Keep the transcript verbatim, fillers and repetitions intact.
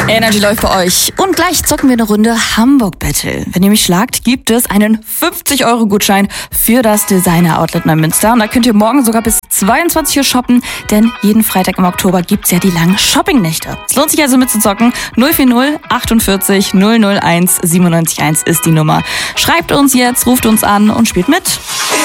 Energy läuft bei euch. Und gleich zocken wir eine Runde Hamburg Battle. Wenn ihr mich schlagt, gibt es einen fünfzig Euro Gutschein für das Designer Outlet Neumünster. Und da könnt ihr morgen sogar bis zweiundzwanzig Uhr shoppen, denn jeden Freitag im Oktober gibt's ja die langen Shoppingnächte. Es lohnt sich also mitzuzocken. null vier null achtundvierzig null null eins siebenundneunzig eins ist die Nummer. Schreibt uns jetzt, ruft uns an und spielt mit.